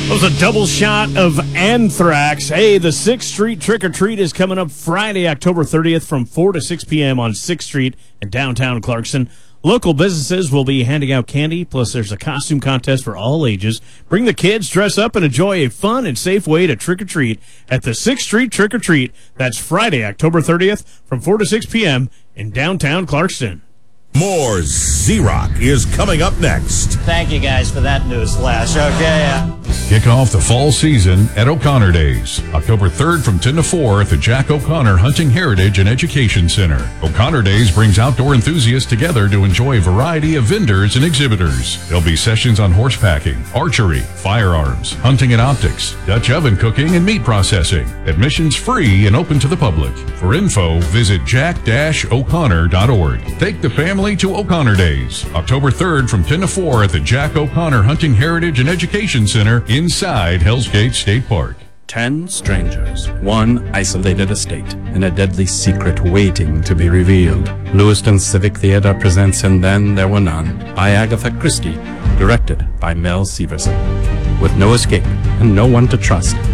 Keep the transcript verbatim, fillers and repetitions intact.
That was a double shot of Anthrax. Hey, the sixth Street Trick-or-Treat is coming up Friday, October thirtieth from four to six p.m. on sixth Street in downtown Clarkson. Local businesses will be handing out candy, plus there's a costume contest for all ages. Bring the kids, dress up, and enjoy a fun and safe way to trick-or-treat at the sixth Street Trick-or-Treat. That's Friday, October thirtieth from four to six p.m. in downtown Clarkson. More Z-Rock is coming up next. Thank you guys for that news flash. Okay. Kick off the fall season at O'Connor Days, October third from ten to four at the Jack O'Connor Hunting Heritage and Education Center. O'Connor Days brings outdoor enthusiasts together to enjoy a variety of vendors and exhibitors. There'll be sessions on horsepacking, archery, firearms, hunting and optics, Dutch oven cooking, and meat processing. Admission's free and open to the public. For info, visit jack dash o'connor dot org. Take the family to O'Connor Days, October third from ten to four at the Jack O'Connor Hunting Heritage and Education Center inside Hell's Gate State Park. Ten strangers, one isolated estate, and a deadly secret waiting to be revealed. Lewiston Civic Theater presents And Then There Were None by Agatha Christie, directed by Mel Severson. With no escape and no one to trust,